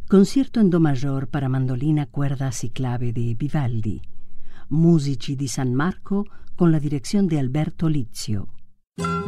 Concierto in do maggior para mandolina, cuerdas y clave de Vivaldi. Musici di San Marco con la dirección de Alberto Lizio.